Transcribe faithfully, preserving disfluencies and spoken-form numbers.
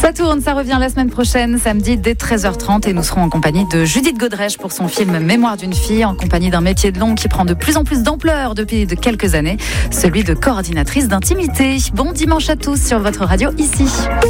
Ça tourne, ça revient la semaine prochaine, samedi dès treize heures trente, et nous serons en compagnie de Judith Godrèche pour son film Mémoire d'une fille, en compagnie d'un métier de l'ombre qui prend de plus en plus d'ampleur depuis de quelques années, celui de coordinatrice d'intimité. Bon dimanche à tous sur votre radio ici.